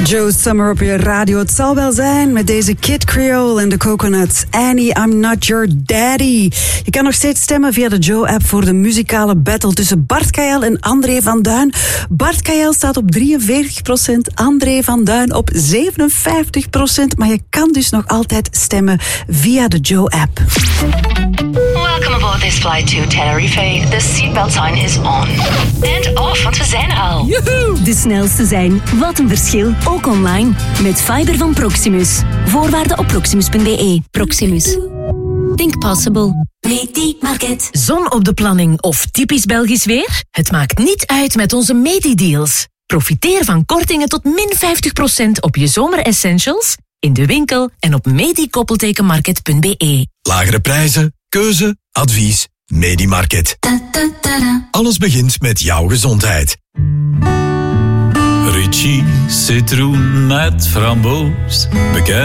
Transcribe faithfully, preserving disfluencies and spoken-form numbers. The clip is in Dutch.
Joe Summer op je radio. Het zal wel zijn met deze Kid Creole en de Coconuts. Annie, I'm not your daddy. Je kan nog steeds stemmen via de Joe-app voor de muzikale battle tussen Bart Kael en André van Duin. Bart Kael staat op drieënveertig procent, André van Duin op zevenenvijftig procent. Maar je kan dus nog altijd stemmen via de Joe-app. Welcome aboard this flight to Tenerife. The seatbelt sign is on. And off, want we zijn er al. Joehoe! De snelste zijn. Wat een verschil. Ook online. Met fiber van Proximus. Voorwaarden op proximus punt b e. Proximus. Think possible. Medi-market. Zon op de planning of typisch Belgisch weer? Het maakt niet uit met onze Medi-deals. Profiteer van kortingen tot min vijftig procent op je zomeressentials, in de winkel en op medi-market punt b e. Lagere prijzen, keuze, advies, Medi-market. Alles begint met jouw gezondheid. Ritchie, citroen met framboos. Bekend